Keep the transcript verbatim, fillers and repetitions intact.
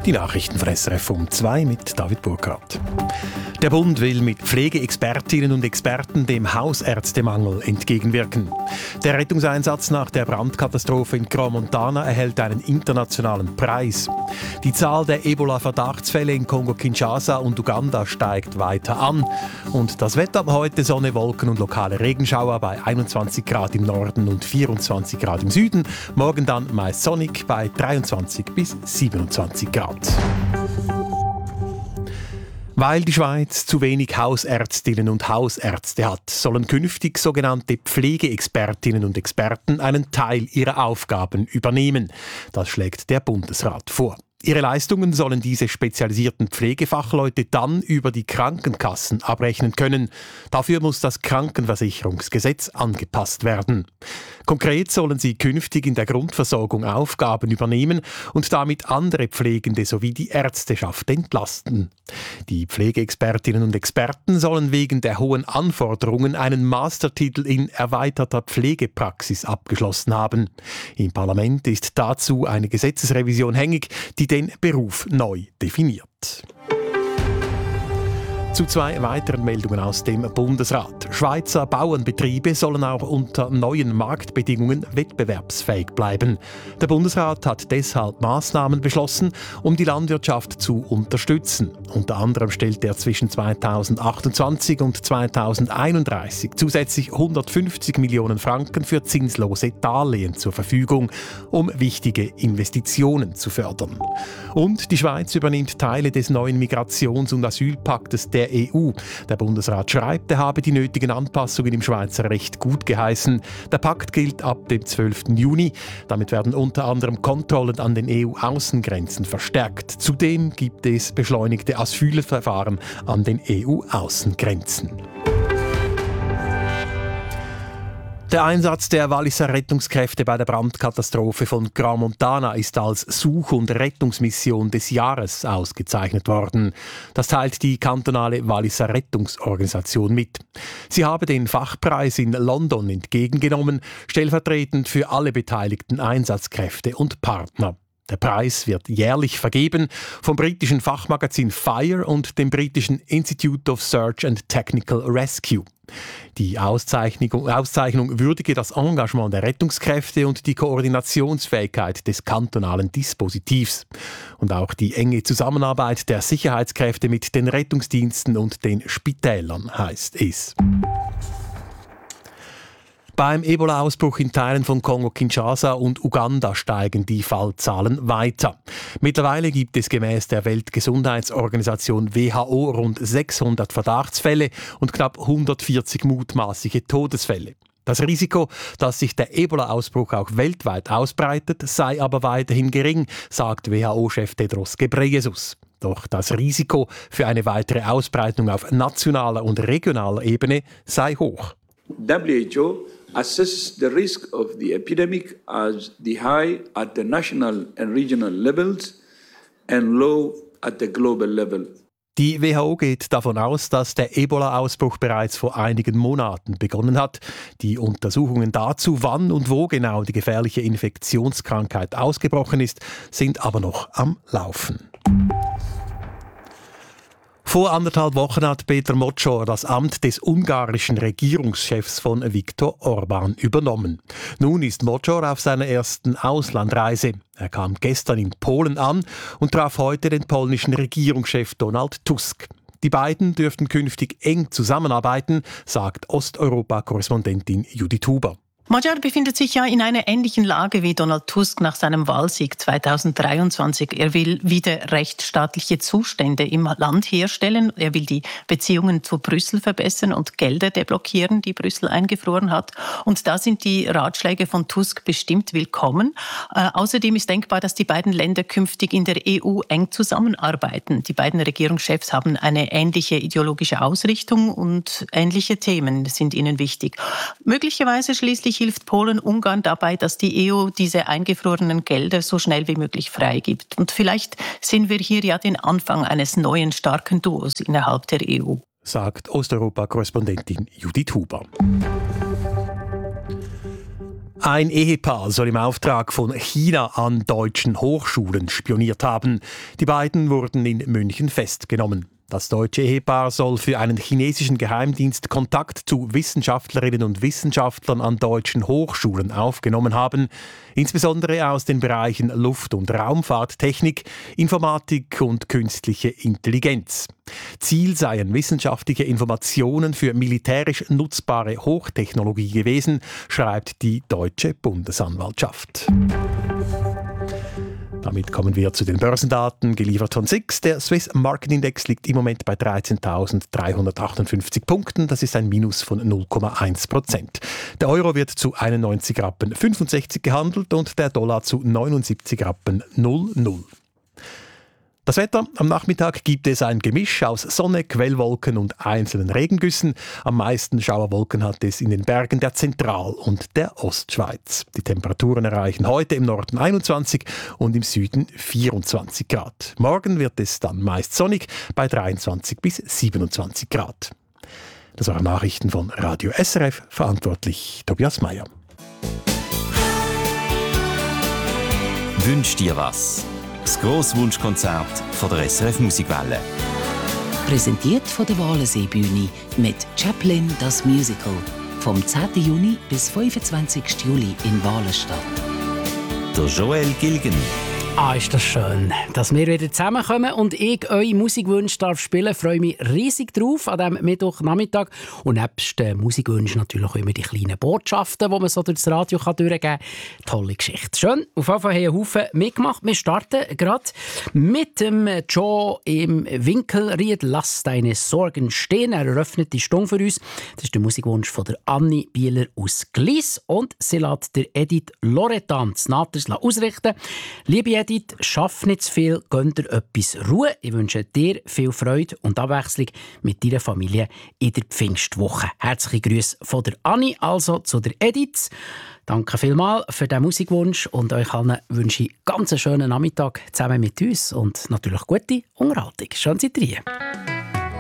Die Nachrichten von S R F um zwei mit David Burkhardt. Der Bund will mit Pflegeexpertinnen und Experten dem Hausärztemangel entgegenwirken. Der Rettungseinsatz nach der Brandkatastrophe in Crans-Montana erhält einen internationalen Preis. Die Zahl der Ebola-Verdachtsfälle in Kongo-Kinshasa und Uganda steigt weiter an. Und das Wetter heute: Sonne, Wolken und lokale Regenschauer bei einundzwanzig Grad im Norden und vierundzwanzig Grad im Süden. Morgen dann meist sonnig bei dreiundzwanzig bis siebenundzwanzig Grad. Weil die Schweiz zu wenig Hausärztinnen und Hausärzte hat, sollen künftig sogenannte Pflegeexpertinnen und Experten einen Teil ihrer Aufgaben übernehmen. Das schlägt der Bundesrat vor. Ihre Leistungen sollen diese spezialisierten Pflegefachleute dann über die Krankenkassen abrechnen können. Dafür muss das Krankenversicherungsgesetz angepasst werden. Konkret sollen sie künftig in der Grundversorgung Aufgaben übernehmen und damit andere Pflegende sowie die Ärzteschaft entlasten. Die Pflegeexpertinnen und Experten sollen wegen der hohen Anforderungen einen Mastertitel in erweiterter Pflegepraxis abgeschlossen haben. Im Parlament ist dazu eine Gesetzesrevision hängig, die den Beruf neu definiert. Zu zwei weiteren Meldungen aus dem Bundesrat. Schweizer Bauernbetriebe sollen auch unter neuen Marktbedingungen wettbewerbsfähig bleiben. Der Bundesrat hat deshalb Maßnahmen beschlossen, um die Landwirtschaft zu unterstützen. Unter anderem stellt er zwischen zweitausendachtundzwanzig und zweitausendeinunddreißig zusätzlich hundertfünfzig Millionen Franken für zinslose Darlehen zur Verfügung, um wichtige Investitionen zu fördern. Und die Schweiz übernimmt Teile des neuen Migrations- und Asylpaktes der E U. Der Bundesrat schreibt, er habe die nötigen Anpassungen im Schweizer Recht gut geheißen. Der Pakt gilt ab dem zwölften Juni. Damit werden unter anderem Kontrollen an den E U-Außengrenzen verstärkt. Zudem gibt es beschleunigte Asylverfahren an den E U-Außengrenzen. Der Einsatz der Walliser Rettungskräfte bei der Brandkatastrophe von Crans-Montana ist als Such- und Rettungsmission des Jahres ausgezeichnet worden. Das teilt die kantonale Walliser Rettungsorganisation mit. Sie habe den Fachpreis in London entgegengenommen, stellvertretend für alle beteiligten Einsatzkräfte und Partner. Der Preis wird jährlich vergeben vom britischen Fachmagazin Fire und dem britischen Institute of Search and Technical Rescue. Die Auszeichnung, Auszeichnung würdige das Engagement der Rettungskräfte und die Koordinationsfähigkeit des kantonalen Dispositivs. Und auch die enge Zusammenarbeit der Sicherheitskräfte mit den Rettungsdiensten und den Spitälern heißt es. Beim Ebola-Ausbruch in Teilen von Kongo-Kinshasa und Uganda steigen die Fallzahlen weiter. Mittlerweile gibt es gemäß der Weltgesundheitsorganisation W H O rund sechshundert Verdachtsfälle und knapp hundertvierzig mutmaßliche Todesfälle. Das Risiko, dass sich der Ebola-Ausbruch auch weltweit ausbreitet, sei aber weiterhin gering, sagt W H O-Chef Tedros Ghebreyesus. Doch das Risiko für eine weitere Ausbreitung auf nationaler und regionaler Ebene sei hoch. W H O assesses the risk of the epidemic as the high at the national and regional levels and low at the global level. Die W H O geht davon aus, dass der Ebola-Ausbruch bereits vor einigen Monaten begonnen hat. Die Untersuchungen dazu, wann und wo genau die gefährliche Infektionskrankheit ausgebrochen ist, sind aber noch am Laufen. Vor anderthalb Wochen hat Peter Moczor das Amt des ungarischen Regierungschefs von Viktor Orbán übernommen. Nun ist Moczor auf seiner ersten Auslandreise. Er kam gestern in Polen an und traf heute den polnischen Regierungschef Donald Tusk. Die beiden dürften künftig eng zusammenarbeiten, sagt Osteuropa-Korrespondentin Judith Huber. Moczor befindet sich ja in einer ähnlichen Lage wie Donald Tusk nach seinem Wahlsieg zweitausenddreiundzwanzig. Er will wieder rechtsstaatliche Zustände im Land herstellen. Er will die Beziehungen zu Brüssel verbessern und Gelder deblockieren, die Brüssel eingefroren hat. Und da sind die Ratschläge von Tusk bestimmt willkommen. Äh, außerdem ist denkbar, dass die beiden Länder künftig in der E U eng zusammenarbeiten. Die beiden Regierungschefs haben eine ähnliche ideologische Ausrichtung und ähnliche Themen sind ihnen wichtig. Möglicherweise schließlich hilft Polen Ungarn dabei, dass die E U diese eingefrorenen Gelder so schnell wie möglich freigibt. Und vielleicht sehen wir hier ja den Anfang eines neuen starken Duos innerhalb der E U. Sagt Osteuropa-Korrespondentin Judith Huber. Ein Ehepaar soll im Auftrag von China an deutschen Hochschulen spioniert haben. Die beiden wurden in München festgenommen. Das deutsche Ehepaar soll für einen chinesischen Geheimdienst Kontakt zu Wissenschaftlerinnen und Wissenschaftlern an deutschen Hochschulen aufgenommen haben, insbesondere aus den Bereichen Luft- und Raumfahrttechnik, Informatik und künstliche Intelligenz. Ziel seien wissenschaftliche Informationen für militärisch nutzbare Hochtechnologie gewesen, schreibt die deutsche Bundesanwaltschaft. Damit kommen wir zu den Börsendaten, geliefert von S I X. Der Swiss Market Index liegt im Moment bei dreizehntausenddreihundertachtundfünfzig Punkten. Das ist ein Minus von null Komma eins Prozent. Der Euro wird zu einundneunzig Rappen fünfundsechzig gehandelt und der Dollar zu neunundsiebzig Rappen null Komma null. Das Wetter: Am Nachmittag gibt es ein Gemisch aus Sonne, Quellwolken und einzelnen Regengüssen. Am meisten Schauerwolken hat es in den Bergen der Zentral- und der Ostschweiz. Die Temperaturen erreichen heute im Norden einundzwanzig und im Süden vierundzwanzig Grad. Morgen wird es dann meist sonnig bei dreiundzwanzig bis siebenundzwanzig Grad. Das waren Nachrichten von Radio S R F, verantwortlich Tobias Meyer. Wünsch dir was? Das Grosswunschkonzert von der S R F Musikwelle. Präsentiert von der Walensee-Bühne mit Chaplin das Musical. Vom zehnten Juni bis fünfundzwanzigsten Juli in Walenstadt. Der Joel Gilgen. Ah, ist das schön, dass wir wieder zusammenkommen und ich eure Musikwünsche darf spielen. Ich freue mich riesig drauf an diesem Mittwochnachmittag. Und nebst den Musikwünschen natürlich auch immer die kleinen Botschaften, die man so durch das Radio durchgeben kann. Tolle Geschichte. Schön, auf jeden Fall haben ein Haufen mitgemacht. Wir starten gerade mit dem Joe im Winkelried «Lass deine Sorgen stehen». Er eröffnet die Stunde für uns. Das ist der Musikwunsch von der Anni Bieler aus Glies. Und sie lässt der Edith Loretan das Naters ausrichten. Liebe Edith, schaff nicht zu viel, gönn dir etwas Ruhe. Ich wünsche dir viel Freude und Abwechslung mit deiner Familie in der Pfingstwoche. Herzliche Grüße von der Anni, also zu der Edith. Danke vielmals für diesen Musikwunsch und euch allen wünsche ich ganz einen schönen Nachmittag zusammen mit uns und natürlich gute Unterhaltung. Schön seid ihr hier.